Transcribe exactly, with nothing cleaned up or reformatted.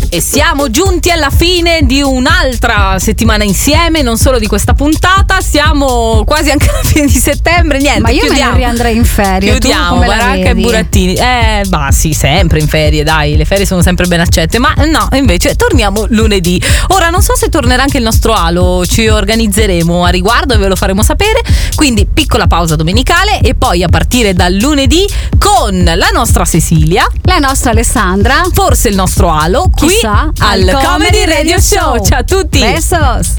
E siamo giunti alla fine di un'altra settimana insieme, non solo di questa puntata, siamo quasi anche alla fine di settembre, niente. Ma io chiudiamo. me ne riandrei in ferie. Chiudiamo, Baracca e Burattini. Eh, bah sì, sempre in ferie, dai, le ferie sono sempre ben accette, ma no, invece torniamo lunedì. Ora non so se tornerà anche il nostro Alo, ci organizzeremo a riguardo e ve lo faremo sapere, quindi piccola pausa domenicale e poi a partire dal lunedì con la nostra Cecilia, la nostra Alessandra, forse il nostro Alo, qui chissà, al Comedy Radio Show. Ciao a tutti. Besos.